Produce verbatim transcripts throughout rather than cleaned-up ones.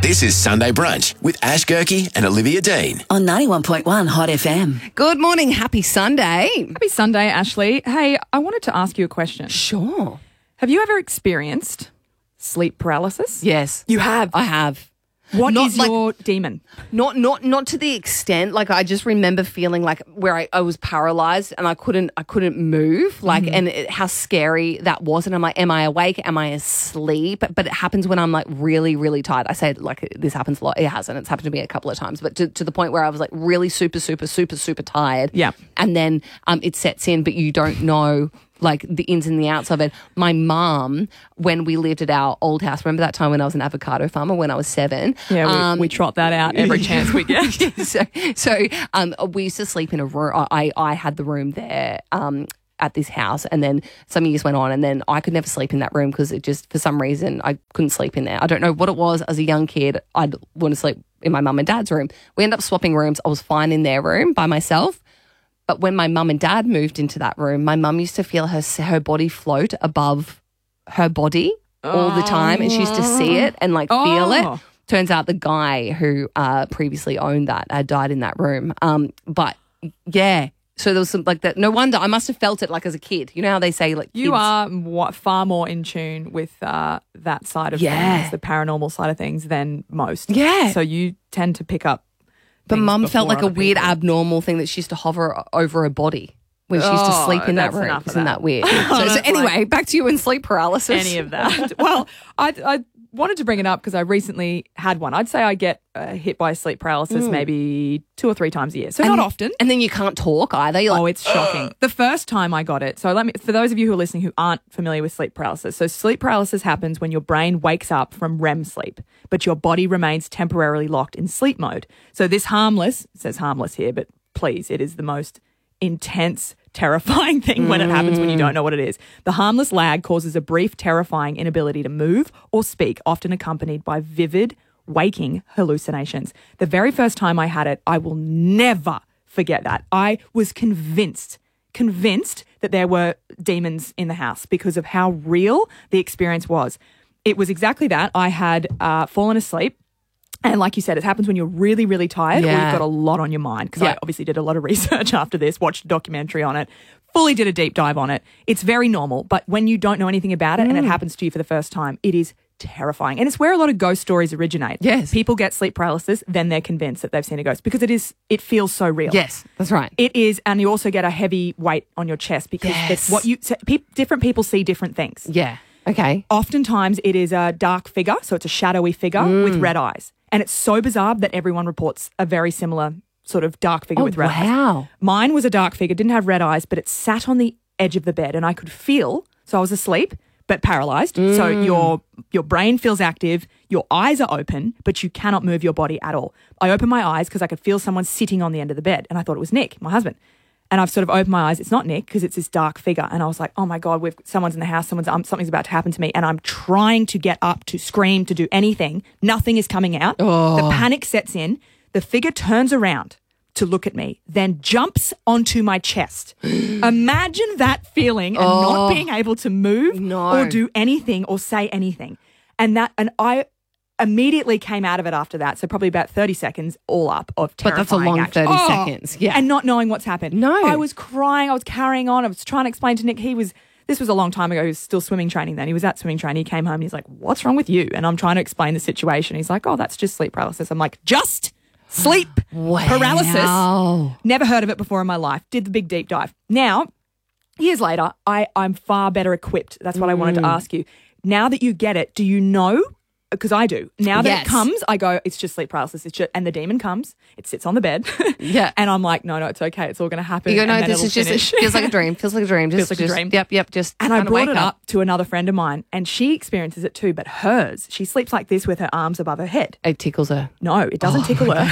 This is Sunday Brunch with Ash Gerke and Olivia Dean. On ninety-one point one Hot F M. Good morning. Happy Sunday. Happy Sunday, Ashley. Hey, I wanted to ask you a question. Sure. Have you ever experienced sleep paralysis? Yes. You have? I have. What Not is like- your demon? Not not not to the extent, like I just remember feeling like where I, I was paralyzed and I couldn't I couldn't move, like and it, how scary that was. And I'm like, am I awake? Am I asleep? But it happens when I'm like really, really tired. I say like this happens a lot. It hasn't. It's happened to me a couple of times, but to, to the point where I was like really super, super, super, super tired. Yeah. And then um, it sets in, but you don't know like the ins and the outs of it. My mum, when we lived at our old house, remember that time when I was an avocado farmer when I was seven? Yeah, we, um, we trot that out every chance we get. so so um, we used to sleep in a room. I, I had the room there um, at this house, and then some years went on, and then I could never sleep in that room because it just, for some reason, I couldn't sleep in there. I don't know what it was. As a young kid, I'd want to sleep in my mum and dad's room. We ended up swapping rooms. I was fine in their room by myself. But when my mum and dad moved into that room, my mum used to feel her her body float above her body all the time, and she used to see it and like feel Oh. it. Turns out the guy who uh, previously owned that had died in that room. Um, but yeah, so there was some like that. No wonder I must have felt it like as a kid. You know how they say like You kids- are wa- far more in tune with uh, that side of Yeah. things, the paranormal side of things, than most. Yeah. So you tend to pick up. But things mum felt before like a other weird people. abnormal thing that she used to hover over her body when she used to Oh, sleep in that that's room. enough of Isn't that. that weird? So, so That's anyway, back to you in sleep paralysis. Any of that. Well, I, I wanted to bring it up because I recently had one. I'd say I get uh, hit by sleep paralysis maybe two or three times a year. So And- not often. And then you can't talk either. You're like, Oh, it's shocking. The first time I got it, so let me, for those of you who are listening who aren't familiar with sleep paralysis, so sleep paralysis happens when your brain wakes up from R E M sleep, but your body remains temporarily locked in sleep mode. So this harmless, it says harmless here, but please, it is the most intense, terrifying thing when it happens when you don't know what it is. The harmless lag causes a brief, terrifying inability to move or speak, often accompanied by vivid, waking hallucinations. The very first time I had it, I will never forget that. I was convinced, convinced that there were demons in the house because of how real the experience was. It was exactly that. I had uh, fallen asleep. And like you said, it happens when you're really, really tired or Yeah. you've got a lot on your mind. Because Yeah. I obviously did a lot of research after this, watched a documentary on it, fully did a deep dive on it. It's very normal. But when you don't know anything about it and it happens to you for the first time, it is terrifying. And it's where a lot of ghost stories originate. Yes. People get sleep paralysis, then they're convinced that they've seen a ghost because it is, it feels so real. yes, that's right. It is, and you also get a heavy weight on your chest because Yes. it's what you, so pe- different people see different things. Yeah. Okay. Oftentimes it is a dark figure, so it's a shadowy figure with red eyes. And it's so bizarre that everyone reports a very similar sort of dark figure Oh, with red eyes. wow. Mine was a dark figure, didn't have red eyes, but it sat on the edge of the bed and I could feel, so I was asleep but paralyzed. So your your brain feels active, your eyes are open, but you cannot move your body at all. I opened my eyes because I could feel someone sitting on the end of the bed and I thought it was Nick, my husband. And I've sort of opened my eyes. It's not Nick because it's this dark figure. And I was like, oh my God, we've someone's in the house. Someone's um, something's about to happen to me. And I'm trying to get up, to scream, to do anything. Nothing is coming out. The panic sets in. The figure turns around to look at me, then jumps onto my chest. Imagine that feeling and not being able to move No. or do anything or say anything. And that, and I immediately came out of it after that. So probably about thirty seconds all up of But terrifying that's a long action. thirty Oh, seconds. Yeah. And not knowing what's happened. No. I was crying. I was carrying on. I was trying to explain to Nick. He was, this was a long time ago. He was still swimming training then. He was at swimming training. He came home and he's like, what's wrong with you? And I'm trying to explain the situation. He's like, oh, that's just sleep paralysis. I'm like, just sleep paralysis. Wow. Never heard of it before in my life. Did the big deep dive. Now, years later, I, I'm far better equipped. That's what I wanted Mm. to ask you. Now that you get it, do you know? Because I do. Now that Yes. it comes, I go, it's just sleep paralysis. It's just, and the demon comes, it sits on the bed. Yeah. And I'm like, no, no, it's okay. It's all going to happen. You go, and no, then this it'll is just, finish. it feels like a dream. Feels like a dream. Just, Feels like a just- dream. Yep, yep, just And I kinda brought wake it up to another friend of mine, and she experiences it too, but hers, she sleeps like this with her arms above her head. It tickles her. No, it doesn't tickle her.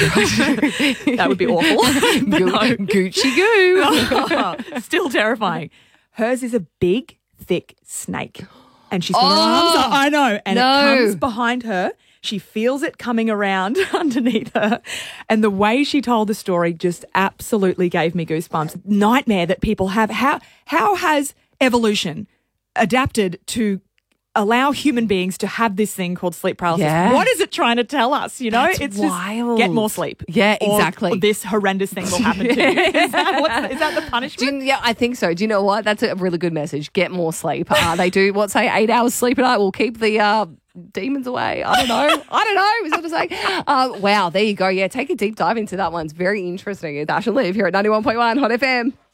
That would be awful. But no. Gucci goo. Still terrifying. Hers is a big, thick snake. And she's got her arms up. I know. And No. it comes behind her. She feels it coming around underneath her. And the way she told the story just absolutely gave me goosebumps. Nightmare that people have. How how has evolution adapted to allow human beings to have this thing called sleep paralysis. Yeah. What is it trying to tell us? You know, That's it's wild. just get more sleep. Yeah, Or- exactly. Or this horrendous thing will happen to you. Is that, what's the, is that the Do punishment? you, yeah, I think so. Do you know what? That's a really good message. Get more sleep. Uh, they do what say eight hours sleep a night will keep the uh, demons away. I don't know. I don't know. Is what I'm saying. Uh, wow, there you go. Yeah, take a deep dive into that one. It's very interesting. It's Ash and Liv here at ninety-one point one Hot F M.